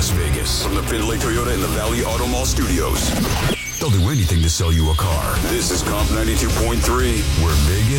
Las Vegas. From the Findlay Toyota in the Valley Auto Mall studios. They'll do anything to sell you a car. This is Comp 92.3, where Vegas